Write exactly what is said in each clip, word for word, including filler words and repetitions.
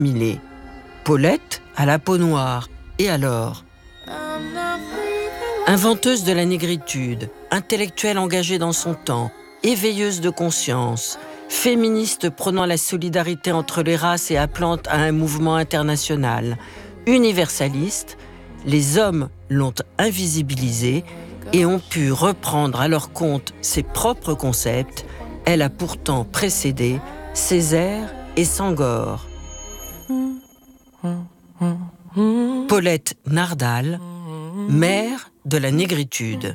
assimilée. Paulette a la peau noire. Et alors ? Inventeuse de la négritude, intellectuelle engagée dans son temps, éveilleuse de conscience, féministe prônant la solidarité entre les races et appelant à un mouvement international, universaliste, les hommes l'ont invisibilisée et ont pu reprendre à leur compte ses propres concepts. Elle a pourtant précédé Césaire et Senghor. Paulette Nardal, mère de la négritude.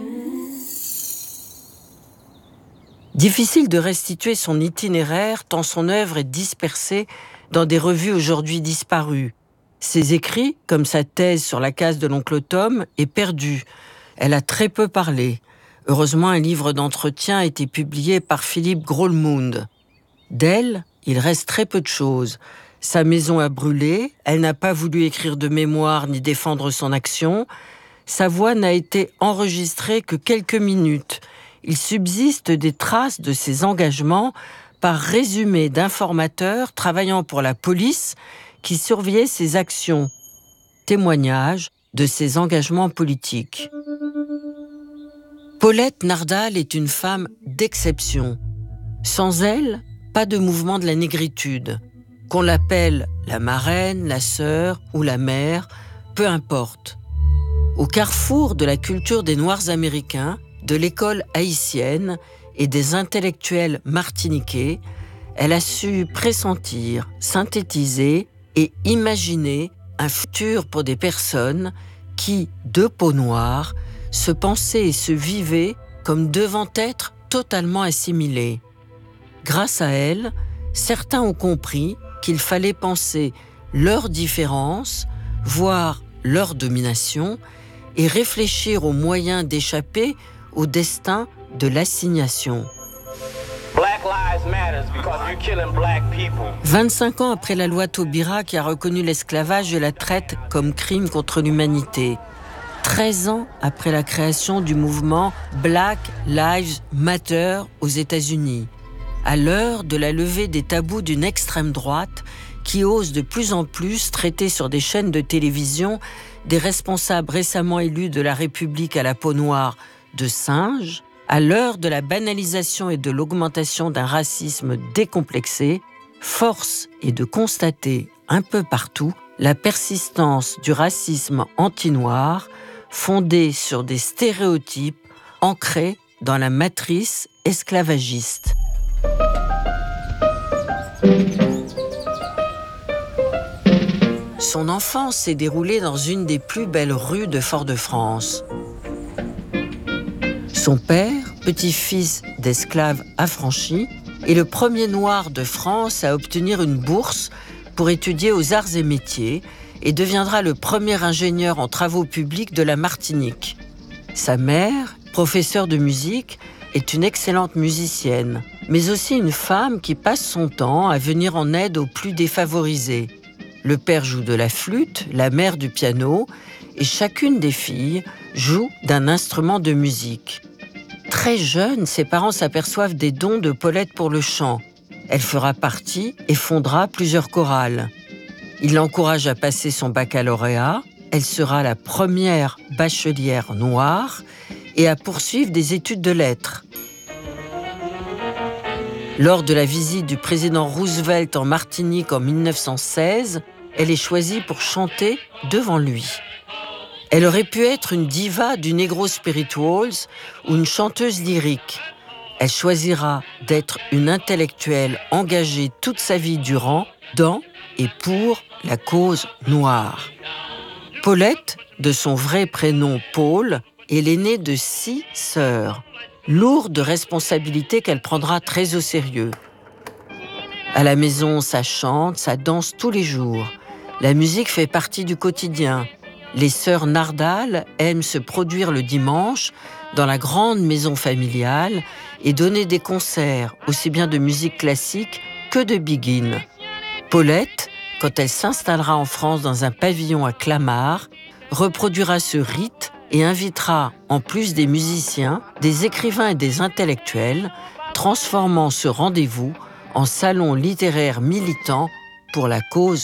Difficile de restituer son itinéraire tant son œuvre est dispersée dans des revues aujourd'hui disparues. Ses écrits, comme sa thèse sur la case de l'oncle Tom, est perdu. Elle a très peu parlé. Heureusement, un livre d'entretien a été publié par Philippe Grolmund. D'elle, il reste très peu de choses. Sa maison a brûlé, elle n'a pas voulu écrire de mémoire ni défendre son action. Sa voix n'a été enregistrée que quelques minutes. Il subsiste des traces de ses engagements par résumé d'informateurs travaillant pour la police qui surveillaient ses actions. Témoignage de ses engagements politiques. Paulette Nardal est une femme d'exception. Sans elle, pas de mouvement de la négritude. Qu'on l'appelle la marraine, la sœur ou la mère, peu importe. Au carrefour de la culture des Noirs américains, de l'école haïtienne et des intellectuels martiniquais, elle a su pressentir, synthétiser et imaginer un futur pour des personnes qui, de peau noire, se pensaient et se vivaient comme devant être totalement assimilées. Grâce à elle, certains ont compris qu'il fallait penser leurs différences, voire leur domination, et réfléchir aux moyens d'échapper au destin de l'assignation. vingt-cinq ans après la loi Taubira qui a reconnu l'esclavage et la traite comme crime contre l'humanité, treize ans après la création du mouvement Black Lives Matter aux États-Unis, à l'heure de la levée des tabous d'une extrême droite qui ose de plus en plus traiter sur des chaînes de télévision des responsables récemment élus de la République à la peau noire de singes, à l'heure de la banalisation et de l'augmentation d'un racisme décomplexé, force est de constater un peu partout la persistance du racisme anti-noir fondé sur des stéréotypes ancrés dans la matrice esclavagiste. Son enfance s'est déroulée dans une des plus belles rues de Fort-de-France. Son père, petit-fils d'esclaves affranchis, est le premier noir de France à obtenir une bourse pour étudier aux arts et métiers et deviendra le premier ingénieur en travaux publics de la Martinique. Sa mère, professeure de musique, est une excellente musicienne, mais aussi une femme qui passe son temps à venir en aide aux plus défavorisés. Le père joue de la flûte, la mère du piano, et chacune des filles joue d'un instrument de musique. Très jeune, ses parents s'aperçoivent des dons de Paulette pour le chant. Elle fera partie et fondera plusieurs chorales. Il l'encourage à passer son baccalauréat. Elle sera la première bachelière noire et à poursuivre des études de lettres. Lors de la visite du président Roosevelt en Martinique en mille neuf cent seize, elle est choisie pour chanter devant lui. Elle aurait pu être une diva du Negro Spirituals ou une chanteuse lyrique. Elle choisira d'être une intellectuelle engagée toute sa vie durant dans et pour la cause noire. Paulette, de son vrai prénom Paul, est l'aînée de six sœurs, lourde responsabilité qu'elle prendra très au sérieux. À la maison, ça chante, ça danse tous les jours. La musique fait partie du quotidien. Les sœurs Nardal aiment se produire le dimanche dans la grande maison familiale et donner des concerts, aussi bien de musique classique que de biguine. Paulette, quand elle s'installera en France dans un pavillon à Clamart, reproduira ce rite et invitera, en plus des musiciens, des écrivains et des intellectuels, transformant ce rendez-vous en salon littéraire militant pour la cause